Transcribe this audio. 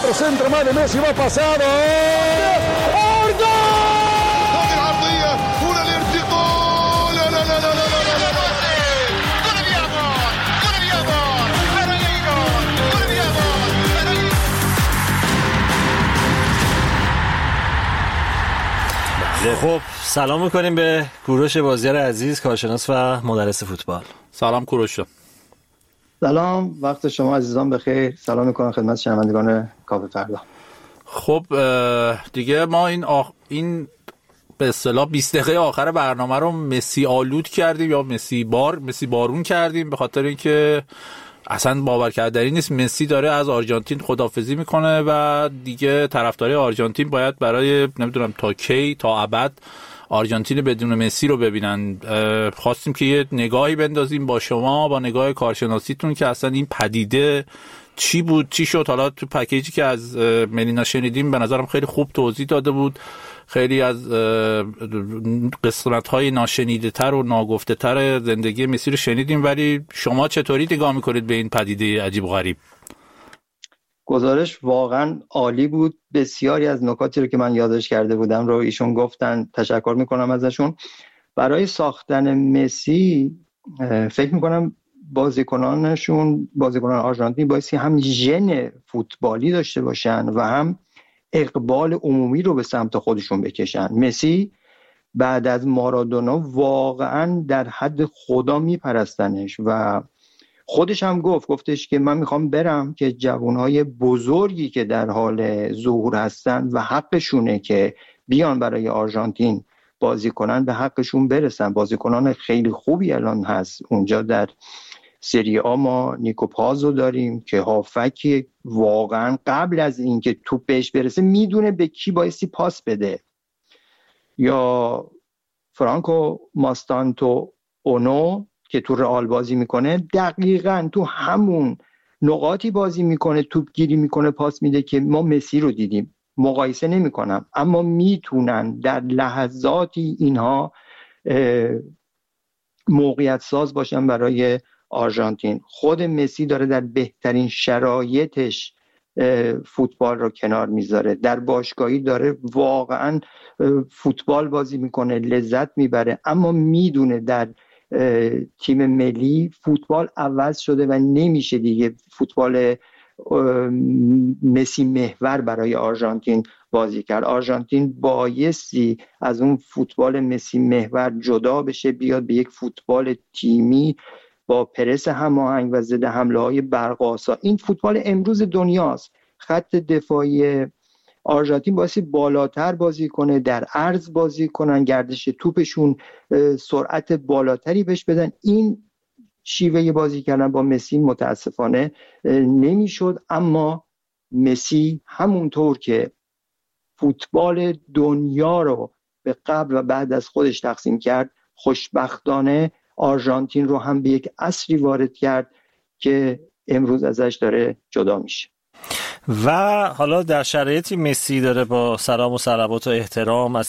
otro centro más de Messi, va pasado. ¡Arda! خب سلام میکنیم به کوروش بازیار عزیز، کارشناس و مدرس فوتبال. سلام کوروش. سلام، وقت شما عزیزان بخیر. سلام میکنم خدمت شنوندگان کافه فردا. خب دیگه ما این به اصطلاح 20 دقیقه آخر برنامه رو مسی آلود کردیم یا مسی بارون کردیم، به خاطر اینکه اصلا باور کردنی نیست مسی داره از آرژانتین خداحافظی میکنه و دیگه طرفدارای آرژانتین باید برای نمیدونم تا کی، تا ابد آرژانتین بدون مسی رو ببینن. خواستیم که یه نگاهی بندازیم با شما، با نگاه کارشناسیتون، که اصلا این پدیده چی بود، چی شد. حالا تو پکیجی که از ملینا شنیدیم به نظرم خیلی خوب توضیح داده بود، خیلی از قسمت‌های ناشنیده تر و ناگفته تر زندگی مسی رو شنیدیم، ولی شما چطوری نگاه می‌کنید به این پدیده عجیب و غریب؟ گزارش واقعا عالی بود. بسیاری از نکاتی رو که من یادداشت کرده بودم رو ایشون گفتن، تشکر میکنم ازشون. برای ساختن مسی فکر میکنم بازیکنان آرژانتین بایستی هم ژن فوتبالی داشته باشن و هم اقبال عمومی رو به سمت خودشون بکشن. مسی بعد از مارادونا واقعا در حد خدا میپرستنش و خودش هم گفتش که من میخوام برم که جوانهای بزرگی که در حال ظهور هستن و حقشونه که بیان برای آرژانتین بازی کنن به حقشون برسن. بازیکنان خیلی خوبی الان هست اونجا. در سری آ ما نیکو پازو داریم که هافکی واقعا قبل از اینکه توپ بهش برسه میدونه به کی بایستی پاس بده. یا فرانکو ماستانتو اونو که تو رئال بازی میکنه، دقیقاً تو همون نقاطی بازی میکنه، توپ گیری میکنه، پاس میده که ما مسی رو دیدیم. مقایسه نمیکنم، اما میتونن در لحظاتی اینها موقعیت ساز باشن برای آرژانتین. خود مسی داره در بهترین شرایطش فوتبال رو کنار میذاره، در باشگاهی داره واقعا فوتبال بازی میکنه، لذت میبره، اما میدونه در تیم ملی فوتبال عوض شده و نمیشه دیگه فوتبال مسی محور برای آرژانتین بازی کرد. آرژانتین بایستی از اون فوتبال مسی محور جدا بشه، بیاد به یک فوتبال تیمی با پرس هماهنگ و ضد حمله های برق‌آسا. این فوتبال امروز دنیاست. خط دفاعی آرژانتین باعث بالاتر بازی کنه، در عرض بازی کنن، گردش توپشون سرعت بالاتری بهش بدن. این شیوه بازی کردن با مسی متاسفانه نمیشد، اما مسی همونطور که فوتبال دنیا رو به قبل و بعد از خودش تقسیم کرد، خوشبختانه آرژانتین رو هم به یک عصری وارد کرد که امروز ازش داره جدا میشه. و حالا در شرایطی مسی داره با سلام و صلوات و احترام از